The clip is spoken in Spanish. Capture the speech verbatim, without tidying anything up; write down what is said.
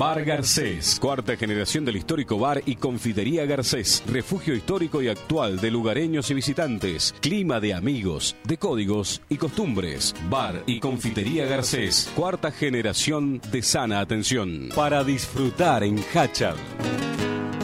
Bar Garcés, cuarta generación del histórico bar y confitería Garcés, refugio histórico y actual de lugareños y visitantes, clima de amigos, de códigos y costumbres. Bar y confitería Garcés, cuarta generación de sana atención, para disfrutar en Hachal.